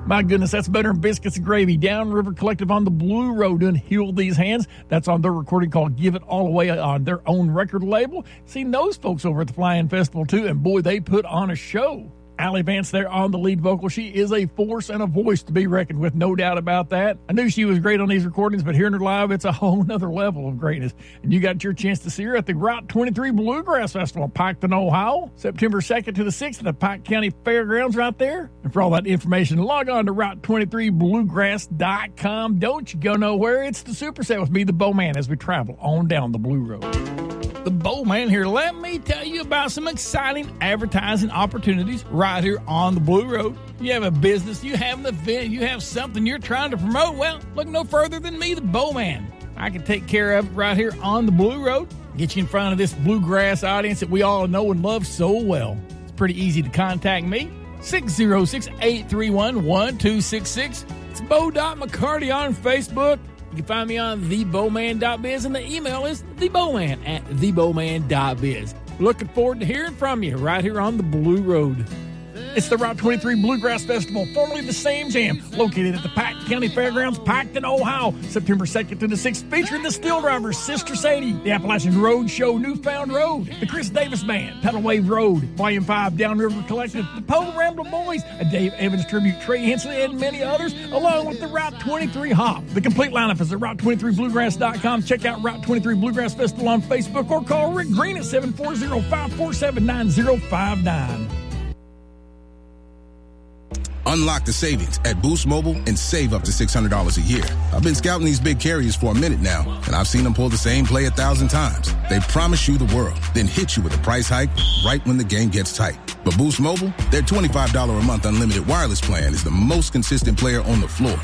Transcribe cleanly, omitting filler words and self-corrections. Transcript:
My goodness, that's better than biscuits and gravy. Downriver Collective on the Blue Road doing Heal These Hands. That's on their recording called Give It All Away on their own record label. Seen those folks over at the Fly-In Festival too, and boy, they put on a show. Allie Vance there on the lead vocal. She is a force and a voice to be reckoned with, no doubt about that. I knew she was great on these recordings, but hearing her live, it's a whole nother level of greatness. And you got your chance to see her at the Route 23 Bluegrass Festival in Piketon, Ohio, September 2nd to the 6th at the Pike County Fairgrounds right there. And for all that information, log on to Route23Bluegrass.com. Don't you go nowhere. It's the Super Set with me, the Bowman, as we travel on down the Blue Road. The Bowman here. Let me tell you about some exciting advertising opportunities right here on the Blue Road. You have a business, you have an event, you have something you're trying to promote. Well, look no further than me, the Bowman. I can take care of it right here on the Blue Road. Get you in front of this bluegrass audience that we all know and love so well. It's pretty easy to contact me. 606-831-1266. It's Bo.McCarty on Facebook. You can find me on thebowman.biz, and the email is thebowman@thebowman.biz. Looking forward to hearing from you right here on the Blue Road. It's the Route 23 Bluegrass Festival, formerly the Sam Jam, located at the Pike County Fairgrounds, Piketon, Ohio, September 2nd to the 6th, featuring the Steel Drivers, Sister Sadie, the Appalachian Road Show, Newfound Road, the Chris Davis Band, Pedal Wave Road, Volume 5, Downriver Collective, the Pole Ramble Boys, a Dave Evans tribute, Trey Hensley, and many others, along with the Route 23 Hop. The complete lineup is at Route23Bluegrass.com. Check out Route 23 Bluegrass Festival on Facebook or call Rick Green at 740-547-9059. Unlock the savings at Boost Mobile and save up to $600 a year. I've been scouting these big carriers for a minute now, and I've seen them pull the same play 1,000 times. They promise you the world, then hit you with a price hike right when the game gets tight. But Boost Mobile, their $25 a month unlimited wireless plan is the most consistent player on the floor.